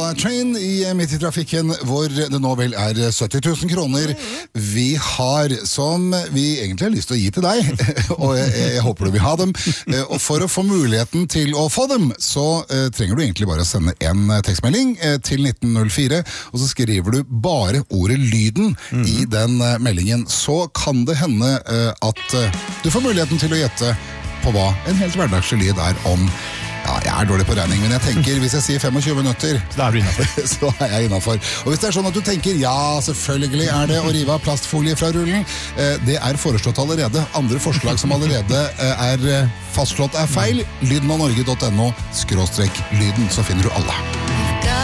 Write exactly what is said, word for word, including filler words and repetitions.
Train i midt i trafikken, hvor det nå vel er sytti tusen kroner vi har, som vi egentlig har lyst til å gi til deg, og jeg, jeg håper du vil ha dem. Og for å få muligheten til å få dem, så uh, trenger du egentlig bare å sende en tekstmelding uh, til nitten null fire, og så skriver du bare ordet lyden mm. i den uh, meldingen. Så kan det hende uh, at uh, du får muligheten til å gjette på hva en helt hverdagslig lyd er om. Ja, jeg er dårlig på regning, men jeg tenker, hvis jeg sier tjuefem minutter, da er du innenfor. Så er jeg innenfor. Og hvis det er sånn at du tenker, ja, selvfølgelig er det å rive av plastfolie fra rullen, det er foreslått allerede. Andre forslag som allerede er fastslått er feil, lyden av norge punktum no skråstrek lyden, så finner du alle.